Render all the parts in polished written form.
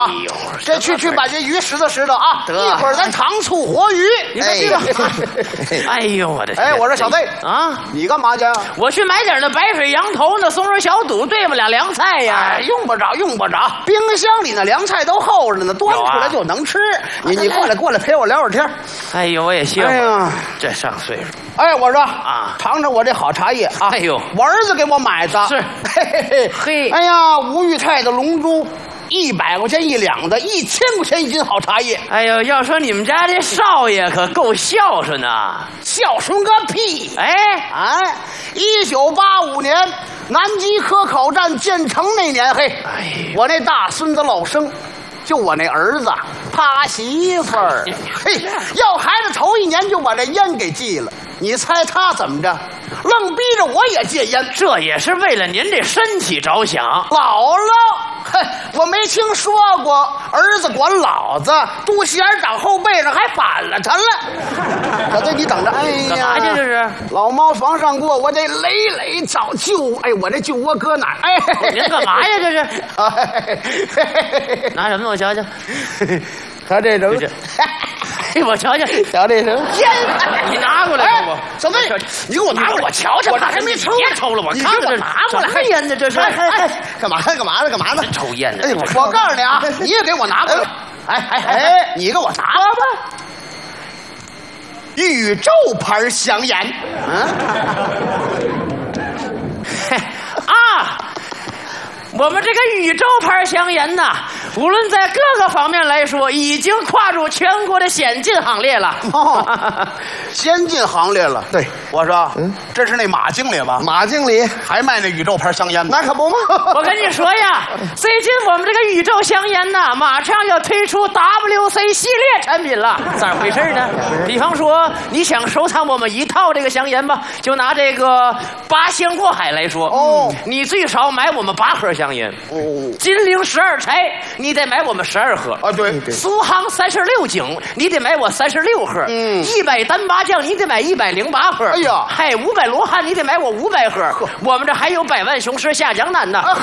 哎呦，这去把这鱼拾掇啊！ 得， 一会儿咱糖醋活鱼。 你看这个，哎呦我的天！ 哎，我说小贝啊， 你干嘛去？ 我去买点那白水羊头、那松仁小肚，对付俩凉菜呀。 哎，用不着，用不着，冰箱里那凉菜都厚着呢，端出来就能吃。你过来陪我聊会儿天。 哎呦，我也歇会儿。 哎呀， 这上岁数。 哎，我说啊， 尝尝我这好茶叶啊！ 哎呦， 我儿子给我买的。 是， 嘿，哎呀，吴裕泰的龙珠。100块钱1两的，1000块钱1斤好茶叶。 哎呦，要说你们家这少爷可够孝顺的， 孝顺个屁！ 哎 ，1985年南极科考站建成那年，嘿，我那大孙子老生，就我那儿子他媳妇儿，嘿，要孩子头1年就把这烟给戒了。你猜他怎么着？愣逼着我也戒烟， 这也是为了您这身体着想。 姥姥，嘿，我没听说过儿子管老子肚脐眼长后背上还反了他了。小子，你等着！哎呀， 干嘛去这是？ 老猫床上过，我得累找救。哎，我这酒窝搁哪儿？哎， 您干嘛呀？这是？拿什么？我瞧瞧。 他这人， 哎，我瞧瞧， 瞧这人烟，你拿过来给我。 小妹，你给我拿过来， 我瞧瞧。 我还没抽， 别抽了，我看看这拿过来。 什么烟呢？这是？ 干嘛呢？ 抽烟呢？ 哎，我告诉你啊，你也给我拿过来。哎，你给我拿吧。宇宙牌香烟。 我们这个宇宙牌香烟呐，无论在各个方面来说，已经跨入全国的先进行列了。 先进行列了。对，我说，这是那马经理吧？马经理还卖那宇宙牌香烟呢？那可不嘛！ 我跟你说呀，最近我们这个宇宙香烟呐，马上要推出 WC 系列产品了。咋回事呢？比方说，你想收藏我们一套这个香烟吧，就拿这个8仙过海来说，你最少买我们8盒香烟。金陵12钗，你得买我们12盒啊！对， 苏杭36井，你得买我36盒。100单八酱，你得买108盒。 哎呀， 嗨，500罗汉，你得买我500盒。我们这还有100万雄狮下江南呢。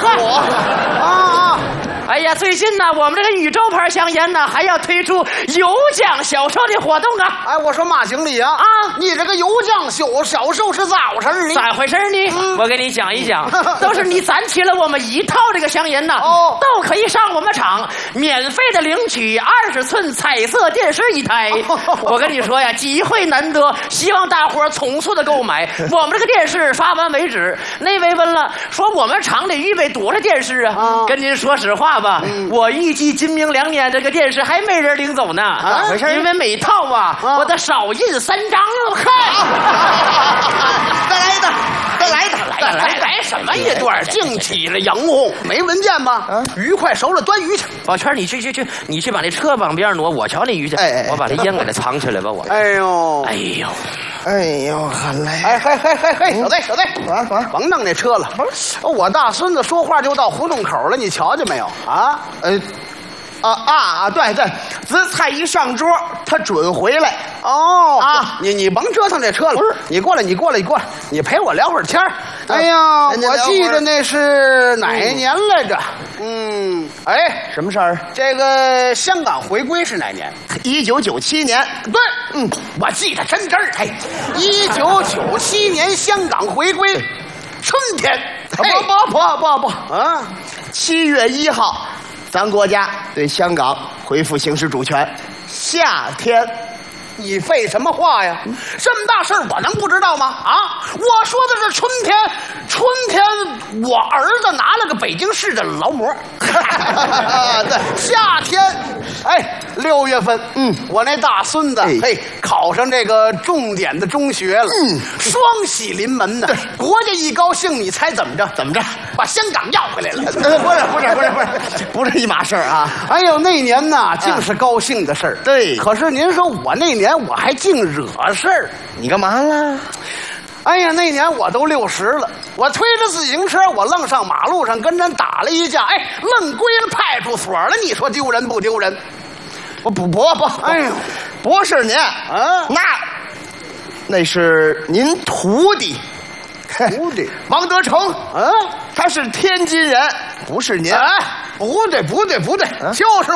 哎呀，最近呢，我们这个宇宙牌香烟呢，还要推出有奖销售的活动啊！ 哎，我说马经理啊，你这个有奖销售是咋回事呢？ 咋回事呢？我给你讲一讲，都是你攒齐了我们一套这个香烟呐，都可以上我们厂免费的领取20寸彩色电视1台。我跟你说呀，机会难得，希望大伙儿从速的购买。我们这个电视发完为止。那位问了，说我们厂里预备多少电视啊？跟您说实话吧，我预计今明2年这个电视还没人领走呢。咋回事？因为每套啊，我得少印3张。再来什么一段？ 净起了洋红，没文件吗？鱼快熟了，端鱼去。 宝圈，你去把那车往边挪，我瞧那鱼去。我把这烟给它藏起来吧，我。 哎呦，很累。小子，甭弄那车了。我大孙子说话就到胡同口了，你瞧见没有啊？对，紫菜一上桌，他准回来。你甭折腾这车了，你过来，你陪我聊会儿天儿。哎呀，我记得那是哪年来着？什么事儿？这个香港回归是哪年？1997年。对，我记得真真儿。1997年香港回归，春天。不，7月1号。咱国家对香港恢复行使主权。夏天，你废什么话呀？这么大事儿我能不知道吗？我说的是春天。春天，我儿子拿了个北京市的劳模。对，夏天，6月份，我那大孙子考上这个重点的中学了，双喜临门呢。对，国家一高兴，你猜怎么着？把香港要回来了。不是一码事儿啊！哎呦，那年呐，净是高兴的事儿。对，可是您说我那年我还净惹事儿，你干嘛了？哎呀，那年我都60了，我推着自行车，我愣上马路上跟人打了一架，愣归了派出所了。你说丢人不丢人？不，哎呦，不是您那是您徒弟王德成，他是天津人，不是您。不对，就是